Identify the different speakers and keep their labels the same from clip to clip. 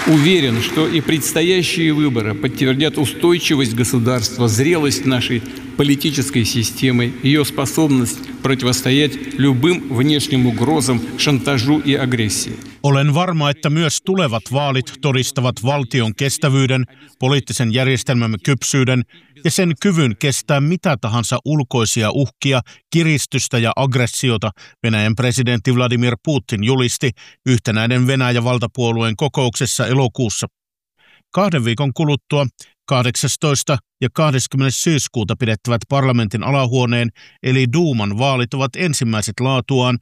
Speaker 1: Уверен, что и предстоящие выборы подтвердят устойчивость государства, зрелость нашей политической системы, ее способность противостоять любым внешним угрозам, шантажу и агрессии.
Speaker 2: Olen varma, että myös tulevat vaalit todistavat valtion kestävyyden, poliittisen järjestelmämme kypsyyden ja sen kyvyn kestää mitä tahansa ulkoisia uhkia, kiristystä ja aggressiota, Venäjän presidentti Vladimir Putin julisti yhtenäinen Venäjä-valtapuolueen kokouksessa elokuussa. 2 viikon kuluttua 18. ja 20. syyskuuta pidettävät parlamentin alahuoneen eli Duuman vaalit ovat ensimmäiset laatuaan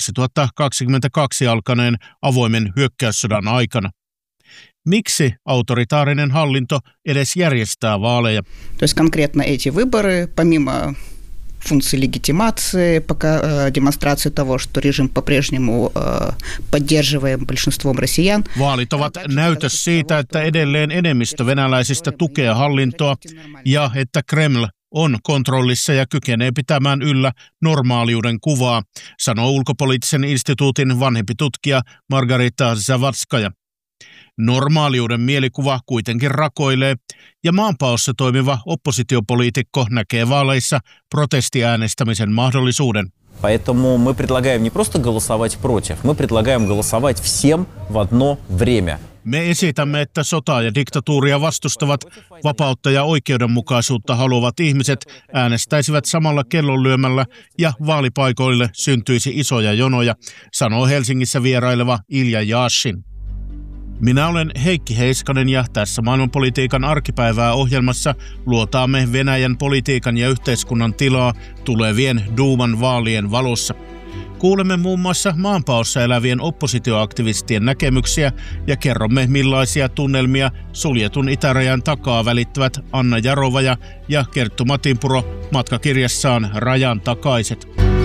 Speaker 2: 2022 alkaneen avoimen hyökkäyssodan aikana. Miksi autoritaarinen hallinto edes järjestää vaaleja?
Speaker 3: То есть конкретно эти выборы, помимо функции легитимации, демонстрации того, что режим по-прежнему поддерживаем большинством россиян.
Speaker 2: Vaalit ovat näytös siitä, että edelleen enemmistö venäläisistä tukee hallintoa ja että Kreml on kontrollissa ja kykenee pitämään yllä normaaliuden kuvaa, sanoo ulkopoliittisen instituutin vanhempi tutkija Margarita Zavatskaja. Normaaliuden mielikuva kuitenkin rakoilee ja maanpaossa toimiva oppositiopoliitikko näkee vaaleissa protestiäänestämisen mahdollisuuden.
Speaker 4: Поэтому мы предлагаем не просто голосовать против, мы предлагаем голосовать всем в одно время.
Speaker 2: Me esitämme, että sotaa ja diktatuuria vastustavat, vapautta ja oikeudenmukaisuutta haluavat ihmiset äänestäisivät samalla kellonlyömällä ja vaalipaikoille syntyisi isoja jonoja, sanoo Helsingissä vieraileva Ilja Yashin. Minä olen Heikki Heiskanen ja tässä maailmanpolitiikan arkipäivää ohjelmassa luotaamme Venäjän politiikan ja yhteiskunnan tilaa tulevien Duuman vaalien valossa. Kuulemme muun muassa maanpaossa elävien oppositioaktivistien näkemyksiä ja kerromme millaisia tunnelmia suljetun itärajan takaa välittävät Anna Jarovaja ja Kerttu Matinpuro matkakirjassaan Rajan takaiset.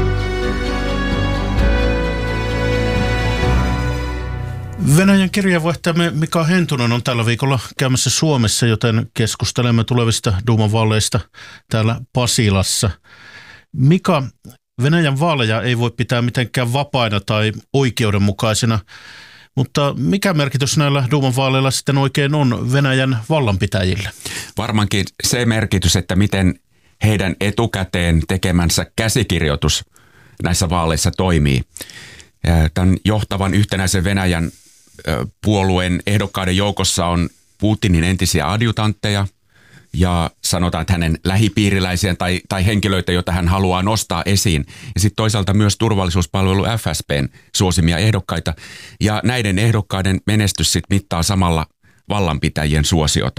Speaker 2: Venäjän kirjeenvaihtajamme Mika Hentunen on tällä viikolla käymässä Suomessa, joten keskustelemme tulevista Duuman vaaleista täällä Pasilassa. Mika, Venäjän vaaleja ei voi pitää mitenkään vapaina tai oikeudenmukaisena, mutta mikä merkitys näillä Duuman vaaleilla sitten oikein on Venäjän vallanpitäjille?
Speaker 5: Varmaankin se merkitys, että miten heidän etukäteen tekemänsä käsikirjoitus näissä vaaleissa toimii. Tämän johtavan yhtenäisen Venäjän puolueen ehdokkaiden joukossa on Putinin entisiä adjutantteja ja sanotaan, että hänen lähipiiriläisiä tai henkilöitä, joita hän haluaa nostaa esiin. Ja sitten toisaalta myös turvallisuuspalvelu FSB:n suosimia ehdokkaita. Ja näiden ehdokkaiden menestys sitten mittaa samalla vallanpitäjien suosiota.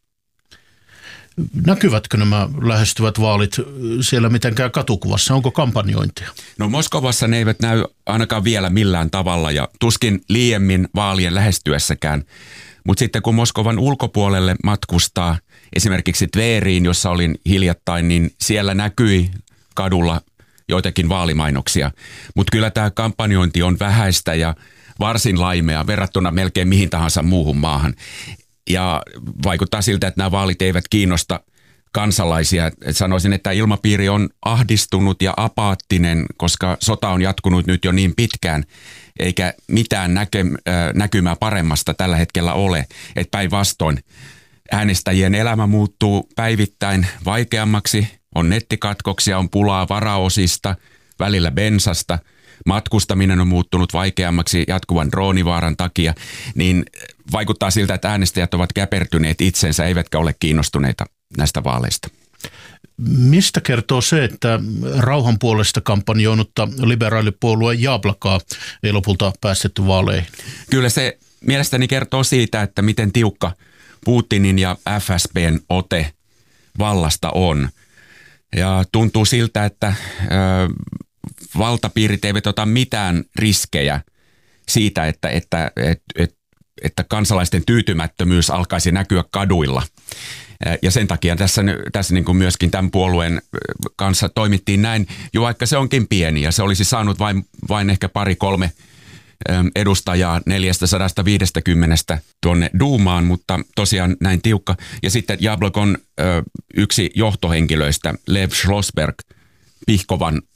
Speaker 2: Näkyvätkö nämä lähestyvät vaalit siellä mitenkään katukuvassa? Onko kampanjointia?
Speaker 5: No Moskovassa ne eivät näy ainakaan vielä millään tavalla ja tuskin liiemmin vaalien lähestyessäkään. Mutta sitten kun Moskovan ulkopuolelle matkustaa esimerkiksi Tveriin, jossa olin hiljattain, niin siellä näkyi kadulla joitakin vaalimainoksia. Mutta kyllä tämä kampanjointi on vähäistä ja varsin laimea verrattuna melkein mihin tahansa muuhun maahan. Ja vaikuttaa siltä, että nämä vaalit eivät kiinnosta kansalaisia. Sanoisin, että ilmapiiri on ahdistunut ja apaattinen, koska sota on jatkunut nyt jo niin pitkään, eikä mitään näkymää paremmasta tällä hetkellä ole. Että päinvastoin äänestäjien elämä muuttuu päivittäin vaikeammaksi. On nettikatkoksia, on pulaa varaosista, välillä bensasta. Matkustaminen on muuttunut vaikeammaksi jatkuvan droonivaaran takia, niin vaikuttaa siltä, että äänestäjät ovat käpertyneet itsensä, eivätkä ole kiinnostuneita näistä vaaleista.
Speaker 2: Mistä kertoo se, että rauhan puolesta kampanjoinutta liberaalipuolue Jablakaa ei lopulta päästetty vaaleihin?
Speaker 5: Kyllä se mielestäni kertoo siitä, että miten tiukka Putinin ja FSB:n ote vallasta on. Ja tuntuu siltä, että valtapiirit eivät ota mitään riskejä siitä, että kansalaisten tyytymättömyys alkaisi näkyä kaduilla. Ja sen takia tässä niin kuin myöskin tämän puolueen kanssa toimittiin näin, jo vaikka se onkin pieni ja se olisi saanut vain ehkä 2-3 edustajaa 450 tuonne Duumaan, mutta tosiaan näin tiukka. Ja sitten Jablokon yksi johtohenkilöistä, Lev Schlossberg, Pihkovan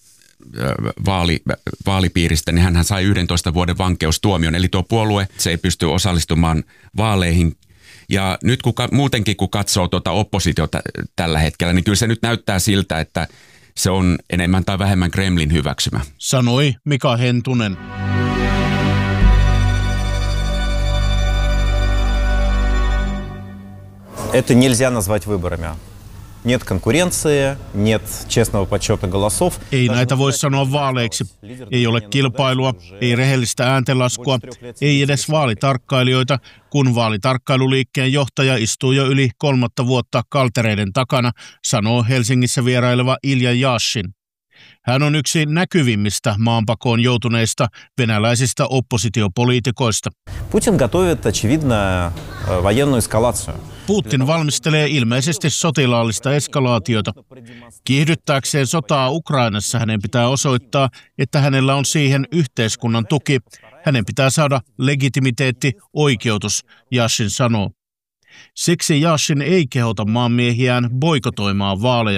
Speaker 5: vaalipiiristä, niin hän sai 11 vuoden vankeustuomion. Eli tuo puolue, se ei pysty osallistumaan vaaleihin. Ja nyt muutenkin kun katsoo tuota oppositiota tällä hetkellä, niin kyllä se nyt näyttää siltä, että se on enemmän tai vähemmän Kremlin hyväksymä.
Speaker 2: Sanoi Mika Hentunen.
Speaker 4: Это нельзя назвать выборами. Нет конкуренции, нет честного подсчета голосов.
Speaker 2: Ei näitä voi sanoa vaaleiksi. Ei ole kilpailua, ei rehellistä ääntenlaskua, ei edes vaalitarkkailijoita, kun vaalitarkkailuliikkeen johtaja istuu jo yli 3 vuotta kaltereiden takana, sanoo Helsingissä vieraileva Ilja Yashin. Hän on yksi näkyvimmistä maanpakoon joutuneista venäläisistä oppositiopoliitikoista.
Speaker 4: Putin готовит, очевидно, военную эскалацию.
Speaker 2: Putin valmistelee ilmeisesti sotilaallista eskalaatiota. Kiihdyttääkseen sotaa Ukrainassa hänen pitää osoittaa, että hänellä on siihen yhteiskunnan tuki. Hänen pitää saada legitimiteetti, oikeutus, Yashin sanoo. Siksi Yashin ei kehota maanmiehiään boikotoimaan vaaleja.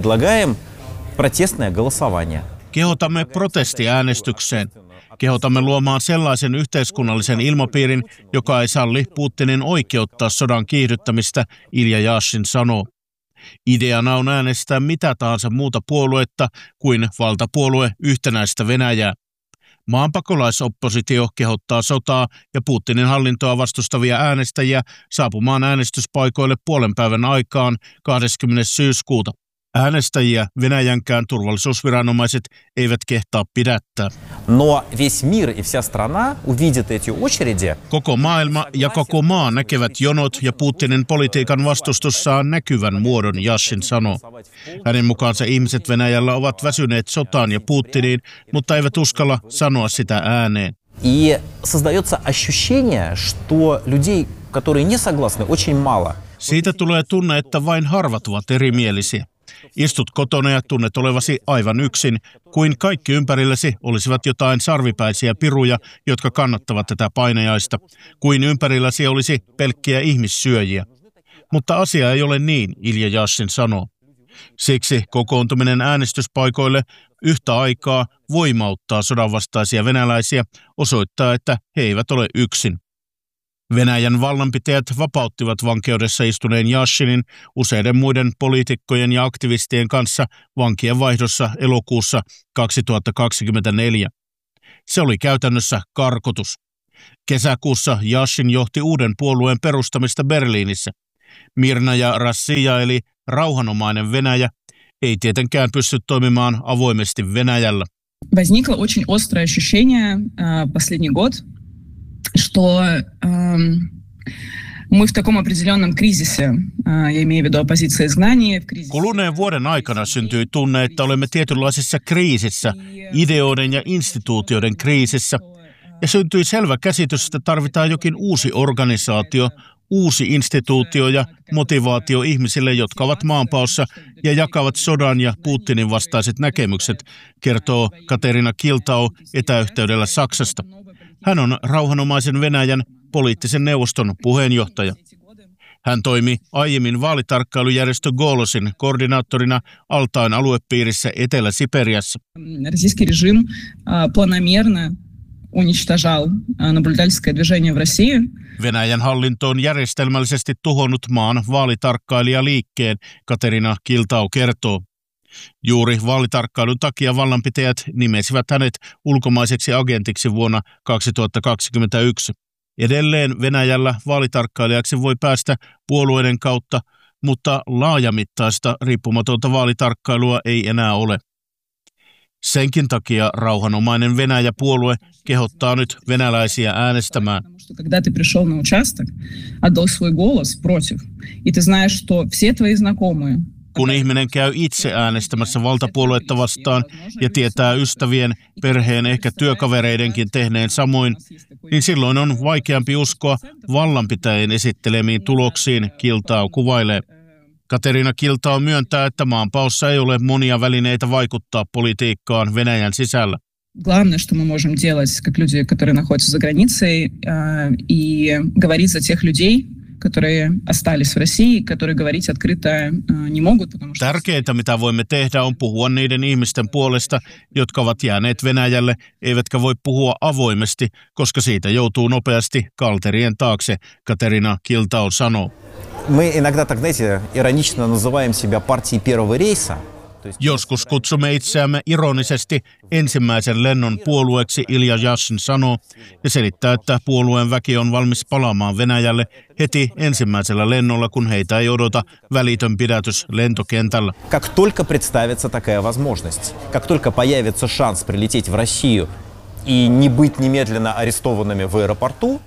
Speaker 2: Kehotamme protestiäänestykseen. Kehotamme luomaan sellaisen yhteiskunnallisen ilmapiirin, joka ei salli Putinin oikeuttaa sodan kiihdyttämistä, Ilja Yashin sanoo. Ideana on äänestää mitä tahansa muuta puoluetta kuin valtapuolue Yhtenäistä Venäjää. Maanpakolaisoppositio kehottaa sotaa ja Putinin hallintoa vastustavia äänestäjiä saapumaan äänestyspaikoille puolen päivän aikaan 20. syyskuuta. Äänestäjiä Venäjänkään turvallisuusviranomaiset eivät kehtaa pidättää.
Speaker 4: Но весь мир и вся страна увидят эти очереди.
Speaker 2: Koko maailma ja koko maa näkevät jonot ja Putinin politiikan vastustus saa näkyvän muodon, Yashin sanoo. Hänen mukaansa ihmiset Venäjällä ovat väsyneet sotaan ja Putiniin, mutta eivät uskalla sanoa sitä ääneen.
Speaker 4: И создается ощущение, что людей, которые не согласны, очень мало.
Speaker 2: Siitä tulee tunne, että vain harvat ovat erimielisiä. Istut kotona ja tunnet olevasi aivan yksin, kuin kaikki ympärilläsi olisivat jotain sarvipäisiä piruja, jotka kannattavat tätä painajaista, kuin ympärilläsi olisi pelkkiä ihmissyöjiä. Mutta asia ei ole niin, Ilja Yashin sanoo. Siksi kokoontuminen äänestyspaikoille yhtä aikaa voimauttaa sodanvastaisia venäläisiä, osoittaa, että he eivät ole yksin. Venäjän vallanpitäjät vapauttivat vankeudessa istuneen Yashinin useiden muiden poliitikkojen ja aktivistien kanssa vankien vaihdossa elokuussa 2024. Se oli käytännössä karkotus. Kesäkuussa Yashin johti uuden puolueen perustamista Berliinissä. Mirnaja Rassia eli rauhanomainen Venäjä ei tietenkään pysty toimimaan avoimesti Venäjällä.
Speaker 6: Возникло очень острое ощущение последний год, что мы в таком определенном кризисе, я имею в виду оппозиция изгнания.
Speaker 2: Kuluneen vuoden aikana syntyi tunne, että olemme tietynlaisessa kriisissä, ideoiden ja instituutioiden kriisissä, ja syntyi selvä käsitys, että tarvitaan jokin uusi organisaatio, uusi instituutio ja motivaatio ihmisille, jotka ovat maanpaossa ja jakavat sodan ja Putinin vastaiset näkemykset, kertoo Katerina Kiltau etäyhteydellä Saksasta. Hän on rauhanomaisen Venäjän poliittisen neuvoston puheenjohtaja. Hän toimi aiemmin vaalitarkkailujärjestö Golosin koordinaattorina Altain aluepiirissä Etelä-Siperiassa.
Speaker 6: Российский режим планомерно уничтожал наблюдательское движение в России.
Speaker 2: Venäjän hallinto on järjestelmällisesti tuhonnut maan vaalitarkkailijaliikkeen, Katerina Kiltau kertoo. Juuri vaalitarkkailun takia vallanpitäjät nimesivät hänet ulkomaiseksi agentiksi vuonna 2021. Edelleen Venäjällä vaalitarkkailijaksi voi päästä puolueiden kautta, mutta laajamittaista riippumatonta vaalitarkkailua ei enää ole. Senkin takia rauhanomainen Venäjä-puolue kehottaa nyt venäläisiä äänestämään.
Speaker 6: Когда ты пришел на участок, отдал свой голос против, и ты знаешь, что все твои знакомые.
Speaker 2: Kun ihminen käy itse äänestämässä valtapuoluetta vastaan ja tietää ystävien, perheen, ehkä työkavereidenkin tehneen samoin, niin silloin on vaikeampi uskoa vallanpitäjien esittelemiin tuloksiin, Kiltau kuvailee. Katerina Kiltau myöntää, että maanpaossa ei ole monia välineitä vaikuttaa politiikkaan Venäjän sisällä.
Speaker 6: Главное, что мы можем делать, как люди, которые находятся за границей, и говорить за тех людей, которые остались в России, которые говорить открыто не могут, потому что...
Speaker 2: Tärkeintä, mitä voimme tehdä, on puhua niiden ihmisten puolesta, jotka ovat jääneet Venäjälle, eivätkä voi puhua avoimesti, koska siitä joutuu nopeasti kalterien taakse, Katerina Kiltau sanoo.
Speaker 4: Мы иногда, так знаете, иронично называем себя партией первого рейса.
Speaker 2: Joskus kutsumme itseämme ironisesti ensimmäisen lennon puolueeksi, Ilja Yashin sanoo, ja selittää, että puolueen väki on valmis palaamaan Venäjälle heti ensimmäisellä lennolla, kun heitä ei odota välitön pidätys lentokentällä.
Speaker 4: Как только представится такая возможность, как только появится шанс прилететь в Россию и не быть немедленно арестованными в аэропорту,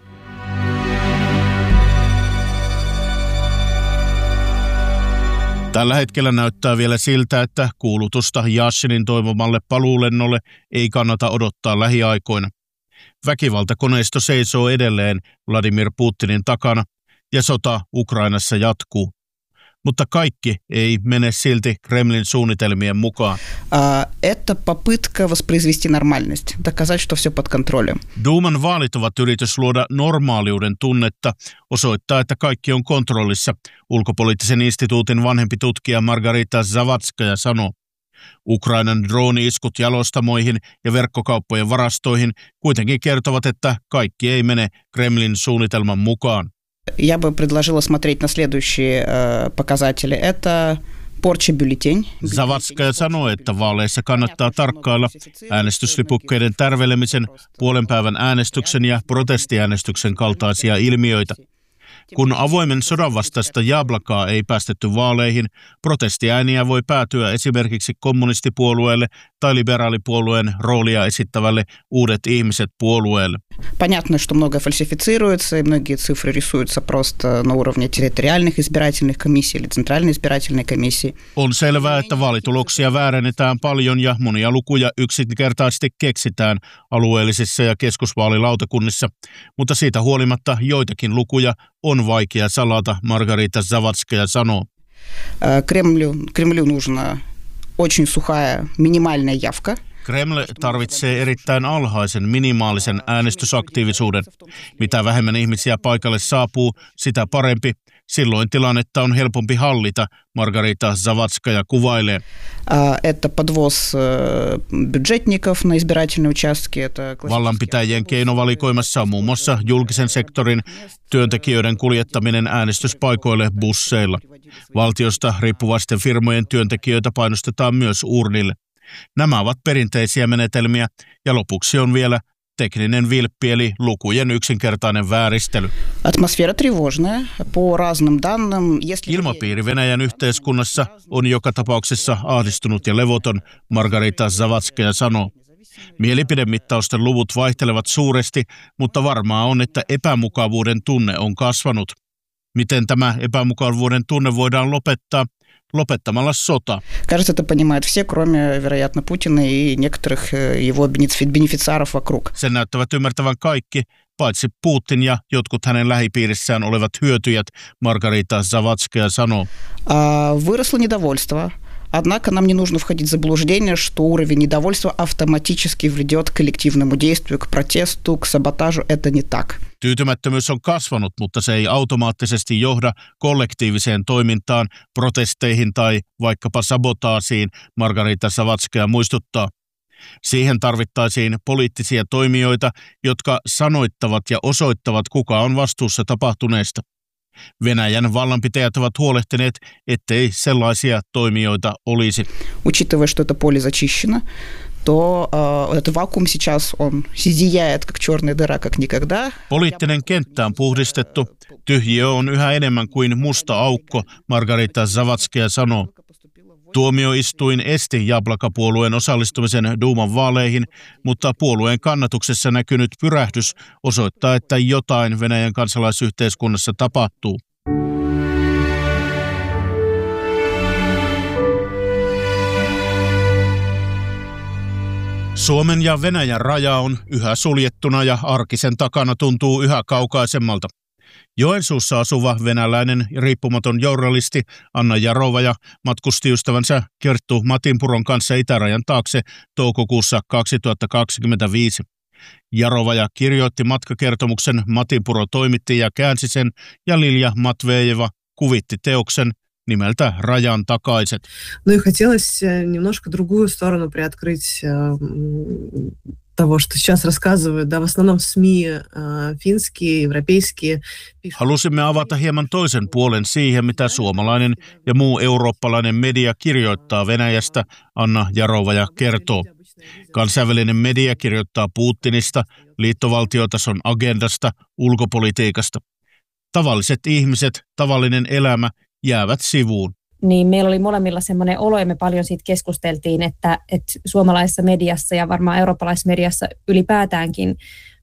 Speaker 2: tällä hetkellä näyttää vielä siltä, että kuulutusta Yashinin toivomalle paluulennolle ei kannata odottaa lähiaikoina. Väkivaltakoneisto seisoo edelleen Vladimir Putinin takana ja sota Ukrainassa jatkuu. Mutta kaikki ei mene silti Kremlin suunnitelmien mukaan.
Speaker 3: Это попытка воспроизвести нормальность, доказать, что все под контролем.
Speaker 2: Duuman vaalit ovat yritys luoda normaaliuden tunnetta, osoittaa, että kaikki on kontrollissa, ulkopoliittisen instituutin vanhempi tutkija Margarita Zavatskaja sanoo. Ukrainan drooni-iskut jalostamoihin ja verkkokauppojen varastoihin kuitenkin kertovat, että kaikki ei mene Kremlin suunnitelman mukaan.
Speaker 3: Я бы предложила смотреть на следующие показатели. Это порча бюллетень.
Speaker 2: Zavatskaja sanoi, että vaaleissa kannattaa tarkkailla äänestyslipukkeiden tärvelemisen, puolen päivän äänestyksen ja protestiäänestyksen kaltaisia ilmiöitä. Kun avoimen sodan vastaista Jablakaa ei päästetty vaaleihin, protestiääniä voi päätyä esimerkiksi kommunistipuolueelle tai liberaalipuolueen roolia esittävälle Uudet ihmiset -puolueelle.
Speaker 3: Понятно, что многое фальсифицируется, и многие цифры рисуются просто на уровне территориальных избирательных комиссий или центральной избирательной комиссии.
Speaker 2: On selvää, että vaalituloksia väärennetään paljon ja monia lukuja yksinkertaisesti keksitään alueellisissa ja keskusvaalilautakunnissa, mutta siitä huolimatta joitakin lukuja on vaikea salata, Margarita Zavatskaja sanoo.
Speaker 3: Кремлю нужна очень сухая минимальная явка.
Speaker 2: Kreml tarvitsee erittäin alhaisen minimaalisen äänestysaktiivisuuden. Mitä vähemmän ihmisiä paikalle saapuu, sitä parempi. Silloin tilannetta on helpompi hallita, Margarita Zavatskaja kuvailee.
Speaker 3: Это подвоз бюджетников на избирательные участки.
Speaker 2: Vallanpitäjien keinovalikoimassa on muun muassa julkisen sektorin työntekijöiden kuljettaminen äänestyspaikoille busseilla. Valtiosta riippuvaisten firmojen työntekijöitä painostetaan myös urnille. Nämä ovat perinteisiä menetelmiä ja lopuksi on vielä tekninen vilppi eli lukujen yksinkertainen vääristely.
Speaker 3: Атмосфера тревожная. По разным данным,
Speaker 2: Ilmapiiri Venäjän yhteiskunnassa on joka tapauksessa ahdistunut ja levoton, Margarita Zavatskaja sanoo. Mielipidemittausten luvut vaihtelevat suuresti, mutta varmaa on, että epämukavuuden tunne on kasvanut. Miten tämä epämukavuuden tunne voidaan lopettaa? Lopettamalla sota.
Speaker 3: Кажется, это понимают все, кроме, вероятно, Путина и некоторых его бенефициаров вокруг.
Speaker 2: Sen näyttävät ymmärtävän kaikki, paitsi Putin ja jotkut hänen lähipiirissään olevat hyötyjät, Margarita Zavatskaja sanoo.
Speaker 3: Выросло недовольство. Однако нам не нужно входить в заблуждение, что уровень недовольства автоматически ведет к коллективному действию, к протесту, к саботажу. Это не так.
Speaker 2: Tyytymättömyys on kasvanut, mutta se ei automaattisesti johda kollektiiviseen toimintaan, protesteihin tai vaikkapa sabotaasiin, Margarita Zavatskaja muistuttaa. Siihen tarvittaisiin poliittisia toimijoita, jotka sanoittavat ja osoittavat, kuka on vastuussa tapahtuneesta. Venäjän vallanpitäjät ovat huolehtineet, ettei sellaisia toimijoita olisi.
Speaker 3: Учитывая, что это поле зачищено, то этот вакуум сейчас он зияет, как черная дыра, как никогда.
Speaker 2: Poliittinen kenttä on puhdistettu. Tyhjiö on yhä enemmän kuin musta aukko, Margarita Zavatskaja sanoo. Tuomioistuin esti Jablaka-puolueen osallistumisen Duuman vaaleihin, mutta puolueen kannatuksessa näkynyt pyrähdys osoittaa, että jotain Venäjän kansalaisyhteiskunnassa tapahtuu. Suomen ja Venäjän raja on yhä suljettuna ja arkisen takana tuntuu yhä kaukaisemmalta. Joensuussa asuva venäläinen riippumaton journalisti Anna Jarovaja matkusti ystävänsä Kerttu Matinpuron kanssa itärajan taakse toukokuussa 2025. Jarovaja kirjoitti matkakertomuksen, Matinpuro toimitti ja käänsi sen, ja Lilja Matvejeva kuvitti teoksen nimeltä Rajan takaiset.
Speaker 7: Ну и хотелось немножко другую сторону приоткрыть того, что сейчас рассказывают, да, в основном СМИ финские, европейские.
Speaker 2: Halusimme avata hieman toisen puolen siihen, mitä suomalainen ja muu eurooppalainen media kirjoittaa Venäjästä, Anna Jarovaja kertoo. Kansainvälinen media kirjoittaa Putinista, liittovaltiotason agendasta, ulkopolitiikasta. Tavalliset ihmiset, tavallinen elämä jäävät sivuun.
Speaker 8: Niin meillä oli molemmilla semmoinen olo, ja me paljon siitä keskusteltiin, että suomalaisessa mediassa ja varmaan eurooppalaisessa mediassa ylipäätäänkin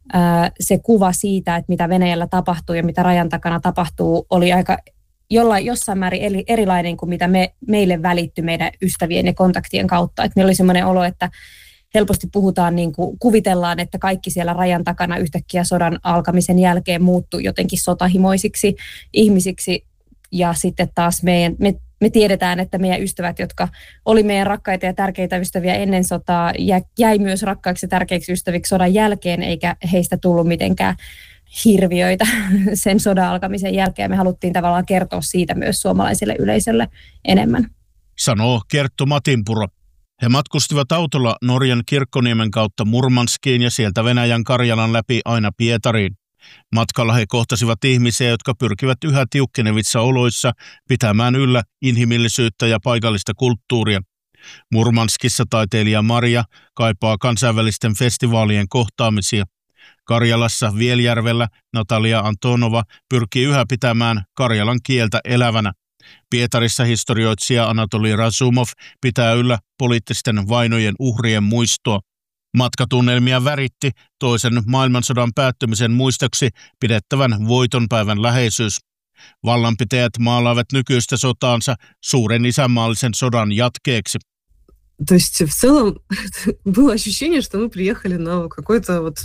Speaker 8: se kuva siitä, että mitä Venäjällä tapahtuu ja mitä rajan takana tapahtuu, oli aika jossain määrin erilainen kuin mitä meille välittyi meidän ystävien ja kontaktien kautta. Että meillä oli semmoinen olo, että helposti puhutaan, niin kuin kuvitellaan, että kaikki siellä rajan takana yhtäkkiä sodan alkamisen jälkeen muuttui jotenkin sotahimoisiksi ihmisiksi, ja sitten taas me tiedetään, että meidän ystävät, jotka oli meidän rakkaita ja tärkeitä ystäviä ennen sotaa, jäi myös rakkaiksi ja tärkeiksi ystäviksi sodan jälkeen, eikä heistä tullut mitenkään hirviöitä sen sodan alkamisen jälkeen. Me haluttiin tavallaan kertoa siitä myös suomalaiselle yleisölle enemmän.
Speaker 2: Sanoo Kerttu Matinpuro. He matkustivat autolla Norjan Kirkkoniemen kautta Murmanskiin ja sieltä Venäjän Karjalan läpi aina Pietariin. Matkalla he kohtasivat ihmisiä, jotka pyrkivät yhä tiukkenevissa oloissa pitämään yllä inhimillisyyttä ja paikallista kulttuuria. Murmanskissa taiteilija Maria kaipaa kansainvälisten festivaalien kohtaamisia. Karjalassa Vieljärvellä Natalia Antonova pyrkii yhä pitämään karjalan kieltä elävänä. Pietarissa historioitsija Anatoli Razumov pitää yllä poliittisten vainojen uhrien muistoa. Matkatunnelmia väritti toisen maailmansodan päättymisen muistoksi pidettävän voitonpäivän läheisyys. Vallanpitäjät maalaavat nykyistä sotaansa suuren isänmaallisen sodan jatkeeksi.
Speaker 7: То есть в целом было ощущение, что мы приехали на какой-то вот,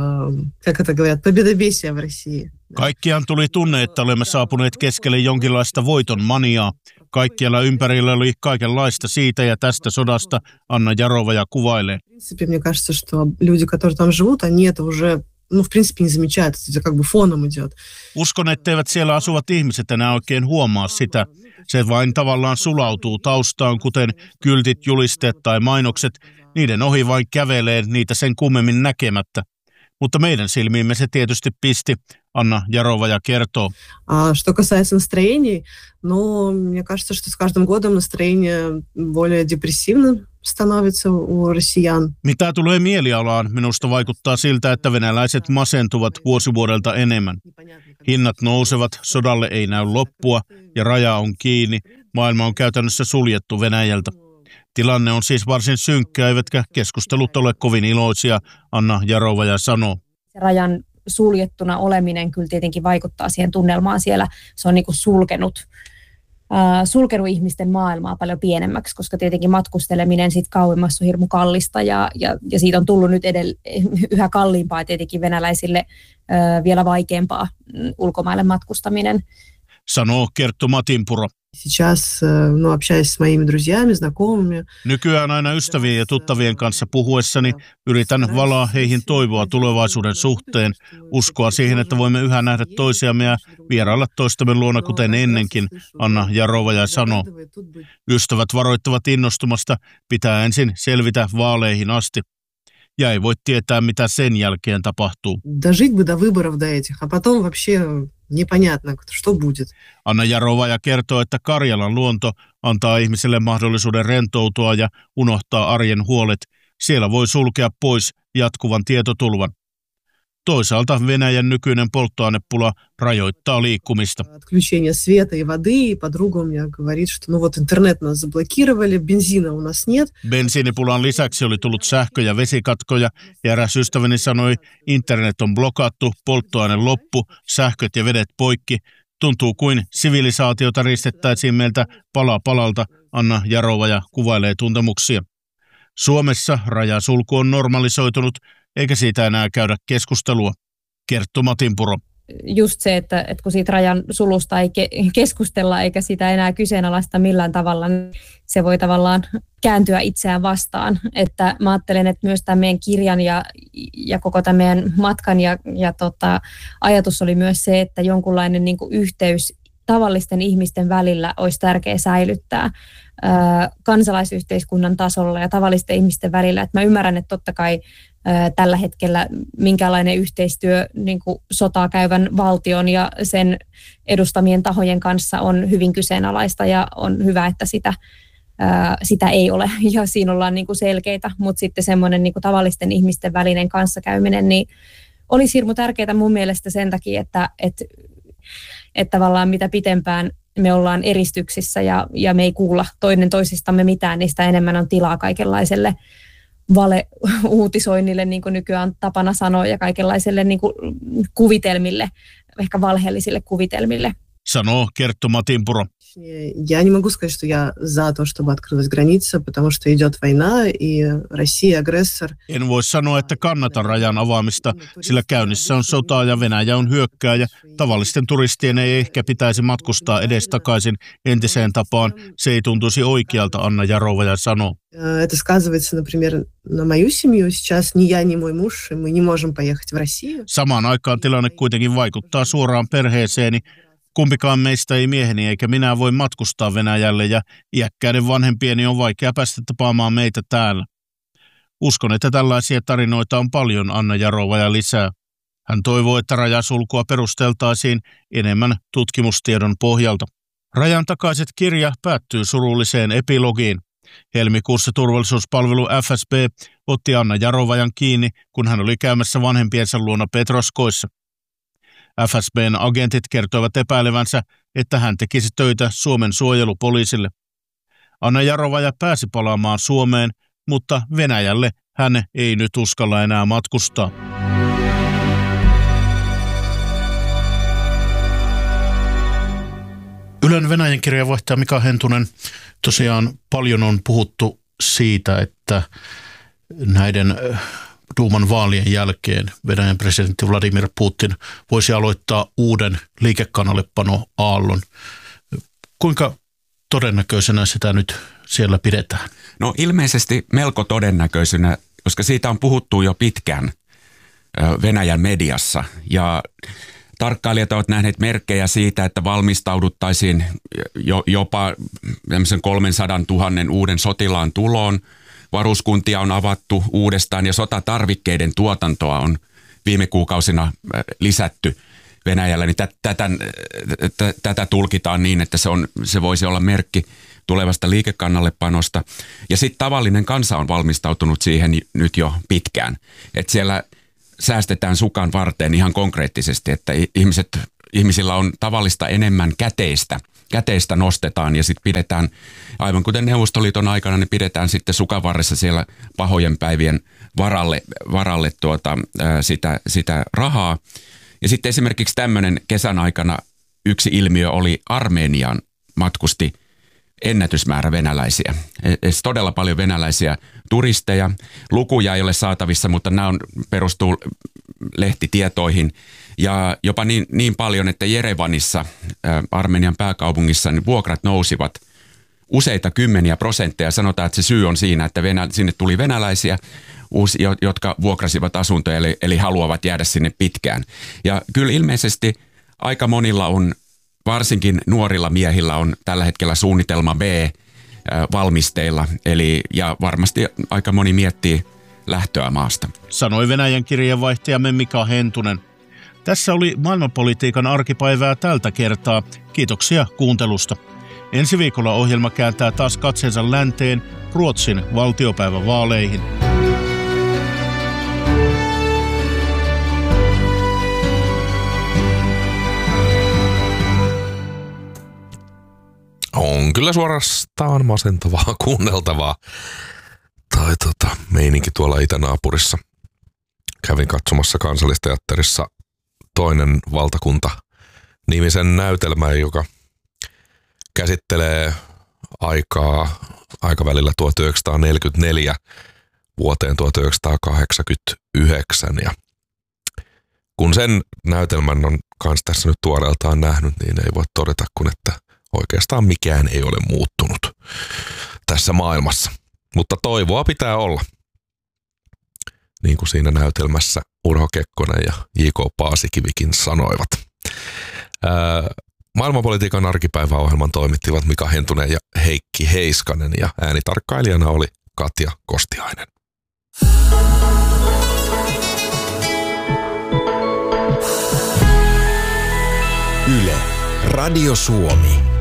Speaker 7: как это говорят, победобесие в России.
Speaker 2: Kaikkiaan tuli tunne, että olemme saapuneet keskelle jonkinlaista voiton maniaa. Kaikkialla ympärillä oli kaikenlaista siitä ja tästä sodasta, Anna Jarovaja kuvailee.
Speaker 7: В принципе, мне кажется, что люди, которые там живут, они это уже, в принципе, не замечают. Это как бы фоном идет.
Speaker 2: Uskon, etteivät siellä asuvat ihmiset enää oikein huomaa sitä. Se vain tavallaan sulautuu taustaan, kuten kyltit, julisteet tai mainokset. Niiden ohi vain kävelee niitä sen kummemmin näkemättä. Mutta meidän silmiimme se tietysti pisti, Anna Jarovaja kertoo.
Speaker 7: Что касается настроений, мне кажется, что с каждым годом настроение более депрессивным становится у россиян.
Speaker 2: Mitä tulee mielialaan, minusta vaikuttaa siltä, että venäläiset masentuvat vuosi vuodelta enemmän. Hinnat nousevat, sodalle ei näy loppua ja raja on kiinni. Maailma on käytännössä suljettu Venäjältä. Tilanne on siis varsin synkkä, eivätkä keskustelut ole kovin iloisia, Anna Jarovaja sanoo.
Speaker 8: Rajan suljettuna oleminen kyllä tietenkin vaikuttaa siihen tunnelmaan siellä. Se on niin kuin sulkenut ihmisten maailmaa paljon pienemmäksi, koska tietenkin matkusteleminen sit kauemmassa on hirmu kallista ja siitä on tullut nyt yhä kalliimpaa tietenkin venäläisille vielä vaikeampaa ulkomaille matkustaminen.
Speaker 2: Sanoo Kerttu Matinpuro.
Speaker 7: Сейчас, общаясь с моими друзьями, знакомыми.
Speaker 2: Nykyään aina ystävien ja tuttavien kanssa puhuessani yritän valaa heihin toivoa tulevaisuuden suhteen, uskoa siihen, että voimme yhä nähdä toisiamme ja vierailla toistamme luona kuten ennenkin, Anna Jarovaja sanoo. Ystävät varoittavat innostumasta, pitää ensin selvitä vaaleihin asti. Ja ei voi tietää, mitä sen jälkeen tapahtuu.
Speaker 7: Дожить бы до выборов до этих, а потом вообще непонятно, что будет.
Speaker 2: Anna Jarovaja kertoo, että Karjalan luonto antaa ihmiselle mahdollisuuden rentoutua ja unohtaa arjen huolet. Siellä voi sulkea pois jatkuvan tietotulvan. Toisaalta Venäjän nykyinen polttoainepula rajoittaa liikkumista.
Speaker 7: Отключение света и воды, и подруга у меня говорит, что интернет нас заблокировали, бензина у нас нет.
Speaker 2: Bensiinipulan lisäksi oli tullut sähkö- ja vesikatkoja, ja eräs ystäväni sanoi, internet on blokattu, polttoaine loppu, sähköt ja vedet poikki. Tuntuu kuin sivilisaatiota ristettäisiin meiltä pala palalta, Anna Jarovaja kuvailee tuntemuksia. Suomessa rajasulku on normalisoitunut, eikä siitä enää käydä keskustelua. Kerttu Matinpuro.
Speaker 8: just se, että kun siitä rajan sulusta ei keskustella eikä sitä enää kyseenalaista millään tavalla, niin se voi tavallaan kääntyä itseään vastaan. Että mä ajattelen, että myös tämän meidän kirjan ja koko tämän meidän matkan ja ajatus oli myös se, että jonkunlainen niin kuin yhteys tavallisten ihmisten välillä olisi tärkeää säilyttää kansalaisyhteiskunnan tasolla ja tavallisten ihmisten välillä. Että mä ymmärrän, että totta kai tällä hetkellä minkälainen yhteistyö niin kuin sotaa käyvän valtion ja sen edustamien tahojen kanssa on hyvin kyseenalaista ja on hyvä, että sitä ei ole ja siinä ollaan niin kuin selkeitä, mutta sitten semmoinen niin kuin tavallisten ihmisten välinen kanssakäyminen niin olisi hirmu tärkeää mun mielestä sen takia, että tavallaan mitä pitempään me ollaan eristyksissä ja me ei kuulla toinen toisistamme mitään, niin sitä enemmän on tilaa kaikenlaiselle valeuutisoinnille, niin kuin nykyään tapana sanoa, ja kaikenlaiselle niin kuin kuvitelmille, ehkä valheellisille kuvitelmille.
Speaker 2: Sanoo Kerttu Matimpuro.
Speaker 7: Я не могу сказать, что я за то, чтобы открылась граница, потому что идет война, и Россия агрессор.
Speaker 2: En voi sanoa, että kannatan rajan avaamista, sillä käynnissä on sota ja Venäjä on hyökkääjä. Tavallisten turistien ei ehkä pitäisi matkustaa edestakaisin entiseen tapaan. Se ei tuntuisi oikealta, Anna Jarovaja sanoo.
Speaker 7: Это сказывается, например, на мою семью. Сейчас ни я, ни мой муж, мы не можем поехать в Россию.
Speaker 2: Samaan aikaan tilanne kuitenkin vaikuttaa suoraan perheeseeni. Kumpikaan meistä ei mieheni eikä minä voi matkustaa Venäjälle ja iäkkäiden vanhempieni on vaikea päästä tapaamaan meitä täällä. Uskon, että tällaisia tarinoita on paljon, Anna Jarovaja lisää. Hän toivoo, että rajasulkua perusteltaisiin enemmän tutkimustiedon pohjalta. Rajan takaiset kirja päättyy surulliseen epilogiin. Helmikuussa turvallisuuspalvelu FSB otti Anna Jarovajan kiinni, kun hän oli käymässä vanhempiensa luona Petroskoissa. FSB:n agentit kertoivat epäilevänsä, että hän tekisi töitä Suomen suojelupoliisille. Anna Jarovaja pääsi palaamaan Suomeen, mutta Venäjälle hän ei nyt uskalla enää matkustaa. Ylen Venäjän kirjeenvaihtaja Mika Hentunen, tosiaan paljon on puhuttu siitä, että näiden Duuman vaalien jälkeen Venäjän presidentti Vladimir Putin voisi aloittaa uuden liikekannallepano-aallon. Kuinka todennäköisenä sitä nyt siellä pidetään?
Speaker 5: No ilmeisesti melko todennäköisenä, koska siitä on puhuttu jo pitkään Venäjän mediassa ja tarkkailijat ovat nähneet merkkejä siitä, että valmistauduttaisiin jopa 300 000 uuden sotilaan tuloon. Varuskuntia on avattu uudestaan ja sotatarvikkeiden tuotantoa on viime kuukausina lisätty Venäjällä. Niin tätä tulkitaan niin, että se voisi olla merkki tulevasta liikekannallepanosta. Ja sitten tavallinen kansa on valmistautunut siihen nyt jo pitkään. Että siellä säästetään sukan varteen ihan konkreettisesti, että ihmisillä on tavallista enemmän käteistä nostetaan ja sitten pidetään, aivan kuten Neuvostoliiton aikana, niin pidetään sitten sukanvarressa siellä pahojen päivien varalle sitä rahaa. Ja sitten esimerkiksi tämmöinen kesän aikana yksi ilmiö oli Armeniaan matkusti ennätysmäärä venäläisiä. Todella paljon venäläisiä turisteja. Lukuja ei ole saatavissa, mutta nämä perustuu lehtitietoihin. Ja jopa niin paljon, että Jerevanissa, Armenian pääkaupungissa, niin vuokrat nousivat useita 10%. Sanotaan, että se syy on siinä, että sinne tuli venäläisiä, jotka vuokrasivat asuntoja, eli haluavat jäädä sinne pitkään. Ja kyllä ilmeisesti aika monilla on, varsinkin nuorilla miehillä on tällä hetkellä suunnitelma B valmisteilla, ja varmasti aika moni miettii lähtöä maasta.
Speaker 2: Sanoi Venäjän kirjeenvaihtajamme Mika Hentunen. Tässä oli maailmanpolitiikan arkipäivää tältä kertaa. Kiitoksia kuuntelusta. Ensi viikolla ohjelma kääntää taas katseensa länteen Ruotsin valtiopäivävaaleihin.
Speaker 9: On kyllä suorastaan masentavaa kuunneltavaa. Tai meininki tuolla itänaapurissa. Kävin katsomassa Kansallisteatterissa Toinen valtakunta -nimisen näytelmän, joka käsittelee aikavälillä 1944 vuoteen 1989. Ja kun sen näytelmän on kanssa tässä nyt tuoreeltaan nähnyt, niin ei voi todeta kuin, että oikeastaan mikään ei ole muuttunut tässä maailmassa. Mutta toivoa pitää olla. Niin kuin siinä näytelmässä Urho Kekkonen ja J.K. Paasikivikin sanoivat. Maailmanpolitiikan arkipäiväohjelman toimittivat Mika Hentunen ja Heikki Heiskanen ja äänitarkkailijana oli Katja Kostiainen.
Speaker 10: Yle, Radio Suomi.